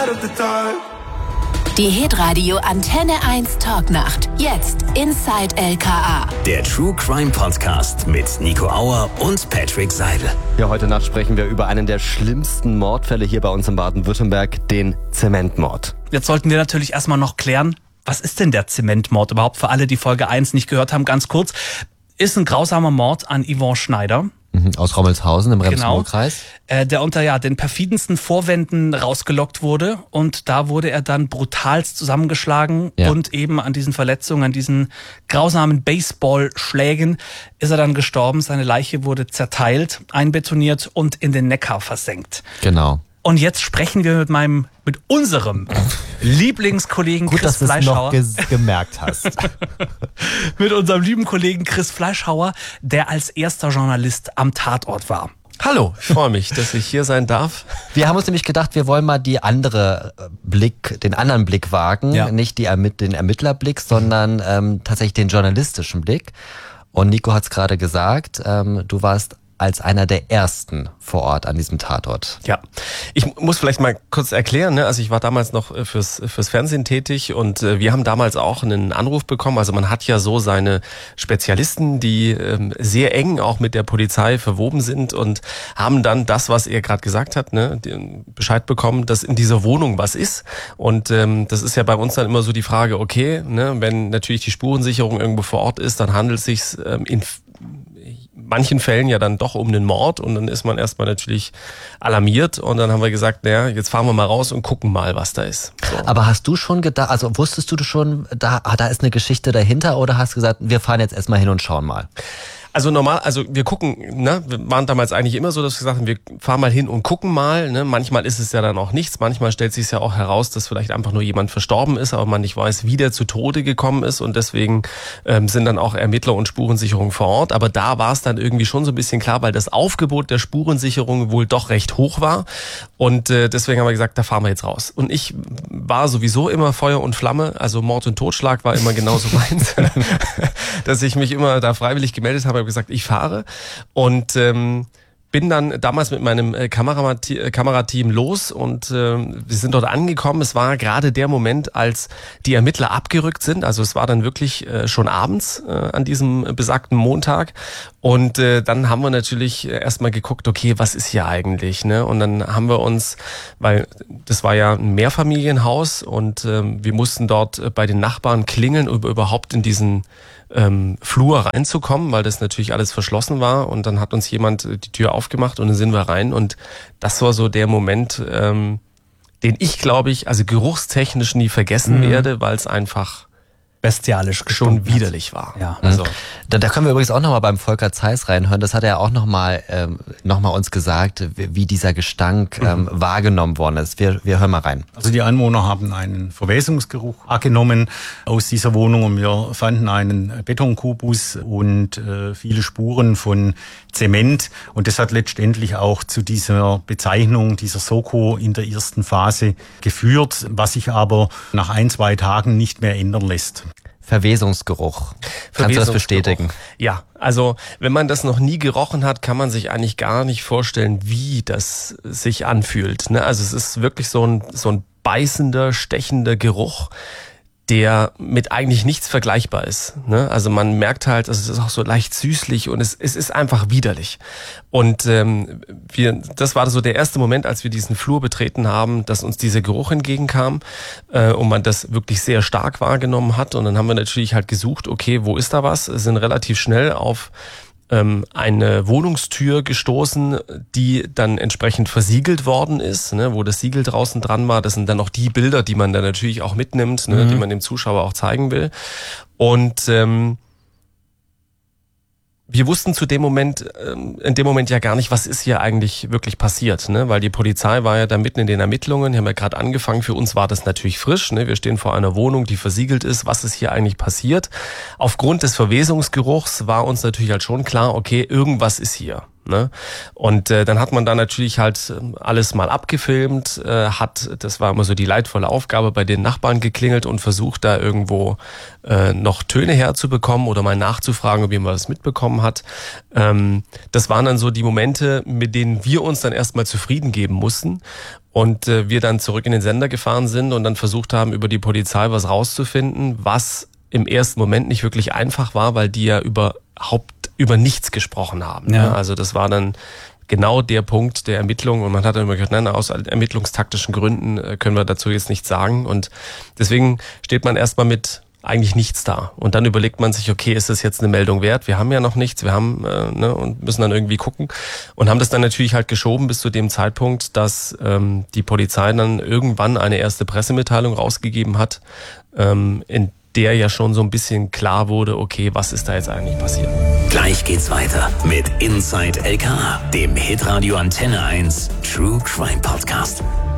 Die Hitradio Antenne 1 Talknacht. Jetzt Inside LKA. Der True Crime Podcast mit Nico Auer und Patrick Seidel. Ja, heute Nacht sprechen wir über einen der schlimmsten Mordfälle hier bei uns in Baden-Württemberg, den Zementmord. Jetzt sollten wir natürlich erstmal noch klären, was ist denn der Zementmord überhaupt? Für alle, die Folge 1 nicht gehört haben, ganz kurz. Ist ein grausamer Mord an Yvonne Schneider. Aus Rommelshausen im Rems-Murr-Kreis. Der unter den perfidensten Vorwänden rausgelockt wurde. Und da wurde er dann brutalst zusammengeschlagen. Ja. Und eben an diesen Verletzungen, an diesen grausamen Baseballschlägen ist er dann gestorben. Seine Leiche wurde zerteilt, einbetoniert und in den Neckar versenkt. Genau. Und jetzt sprechen wir mit unserem Lieblingskollegen Gut, Chris Fleischhauer. Gut, dass du es noch gemerkt hast. Mit unserem lieben Kollegen Chris Fleischhauer, der als erster Journalist am Tatort war. Hallo, ich freue mich, dass ich hier sein darf. Wir haben uns nämlich gedacht, wir wollen mal den anderen Blick wagen. Ja. Nicht den Ermittlerblick, sondern tatsächlich den journalistischen Blick. Und Nico hat es gerade gesagt, du warst als einer der ersten vor Ort an diesem Tatort. Ja, ich muss vielleicht mal kurz erklären, ne? Also ich war damals noch fürs Fernsehen tätig und wir haben damals auch einen Anruf bekommen. Also man hat ja so seine Spezialisten, die sehr eng auch mit der Polizei verwoben sind und haben dann das, was er gerade gesagt hat, ne, Bescheid bekommen, dass in dieser Wohnung was ist. Und das ist ja bei uns dann immer so die Frage, okay, ne, wenn natürlich die Spurensicherung irgendwo vor Ort ist, dann handelt es sich in manchen Fällen ja dann doch um einen Mord und dann ist man erstmal natürlich alarmiert und dann haben wir gesagt, naja, jetzt fahren wir mal raus und gucken mal, was da ist. So. Aber hast du schon gedacht, also wusstest du schon, da ist eine Geschichte dahinter oder hast du gesagt, wir fahren jetzt erstmal hin und schauen mal? Also wir gucken, ne, wir waren damals eigentlich immer so, dass wir gesagt haben, wir fahren mal hin und gucken mal, ne, manchmal ist es ja dann auch nichts, manchmal stellt sich ja auch heraus, dass vielleicht einfach nur jemand verstorben ist, aber man nicht weiß, wie der zu Tode gekommen ist und deswegen sind dann auch Ermittler und Spurensicherung vor Ort, aber da war es dann irgendwie schon so ein bisschen klar, weil das Aufgebot der Spurensicherung wohl doch recht hoch war und deswegen haben wir gesagt, da fahren wir jetzt raus. Und ich war sowieso immer Feuer und Flamme, also Mord und Totschlag war immer genauso meins, dass ich mich immer da freiwillig gemeldet habe gesagt, ich fahre und bin dann damals mit meinem Kamerateam los und wir sind dort angekommen. Es war gerade der Moment, als die Ermittler abgerückt sind. Also es war dann wirklich schon abends an diesem besagten Montag. Und dann haben wir natürlich erstmal geguckt, okay, was ist hier eigentlich? Ne? Und dann haben wir uns, weil das war ja ein Mehrfamilienhaus und wir mussten dort bei den Nachbarn klingeln, um überhaupt in diesen Flur reinzukommen, weil das natürlich alles verschlossen war und dann hat uns jemand die Tür aufgemacht und dann sind wir rein und das war so der Moment, den ich, glaube ich, also geruchstechnisch nie vergessen werde, weil es einfach bestialisch schon widerlich war. Ja. Also da können wir übrigens auch nochmal beim Volker Zeiss reinhören. Das hat er auch nochmal uns gesagt, wie dieser Gestank wahrgenommen worden ist. Wir hören mal rein. Also die Anwohner haben einen Verwesungsgeruch wahrgenommen aus dieser Wohnung und wir fanden einen Betonkubus und viele Spuren von Zement und das hat letztendlich auch zu dieser Bezeichnung, dieser Soko in der ersten Phase geführt, was sich aber nach 1-2 Tagen nicht mehr ändern lässt. Verwesungsgeruch. Kannst du das bestätigen? Ja, also wenn man das noch nie gerochen hat, kann man sich eigentlich gar nicht vorstellen, wie das sich anfühlt. Ne? Also es ist wirklich so ein beißender, stechender Geruch, der mit eigentlich nichts vergleichbar ist. Ne? Also man merkt halt, also es ist auch so leicht süßlich und es ist einfach widerlich. Und das war so der erste Moment, als wir diesen Flur betreten haben, dass uns dieser Geruch entgegenkam und man das wirklich sehr stark wahrgenommen hat. Und dann haben wir natürlich halt gesucht, okay, wo ist da was? Sind relativ schnell auf eine Wohnungstür gestoßen, die dann entsprechend versiegelt worden ist, ne, wo das Siegel draußen dran war. Das sind dann auch die Bilder, die man dann natürlich auch mitnimmt, ne, die man dem Zuschauer auch zeigen will. Und wir wussten in dem Moment ja gar nicht, was ist hier eigentlich wirklich passiert, ne? Weil die Polizei war ja da mitten in den Ermittlungen, die haben ja gerade angefangen, für uns war das natürlich frisch, ne? Wir stehen vor einer Wohnung, die versiegelt ist, was ist hier eigentlich passiert? Aufgrund des Verwesungsgeruchs war uns natürlich halt schon klar, okay, irgendwas ist hier. Ne? Und dann hat man da natürlich halt alles mal abgefilmt, das war immer so die leidvolle Aufgabe, bei den Nachbarn geklingelt und versucht da irgendwo noch Töne herzubekommen oder mal nachzufragen, ob jemand was mitbekommen hat. Das waren dann so die Momente, mit denen wir uns dann erstmal zufrieden geben mussten. Und wir dann zurück in den Sender gefahren sind und dann versucht haben, über die Polizei was rauszufinden, was im ersten Moment nicht wirklich einfach war, weil die ja überhaupt über nichts gesprochen haben. Ja. Also das war dann genau der Punkt der Ermittlung und man hat dann immer gesagt, nein, aus ermittlungstaktischen Gründen können wir dazu jetzt nichts sagen. Und deswegen steht man erstmal mit eigentlich nichts da. Und dann überlegt man sich, okay, ist das jetzt eine Meldung wert? Wir haben ja noch nichts, wir haben und müssen dann irgendwie gucken. Und haben das dann natürlich halt geschoben bis zu dem Zeitpunkt, dass die Polizei dann irgendwann eine erste Pressemitteilung rausgegeben hat, in der ja schon so ein bisschen klar wurde, okay, was ist da jetzt eigentlich passiert? Gleich geht's weiter mit Inside LKA, dem Hitradio Antenne 1 True Crime Podcast.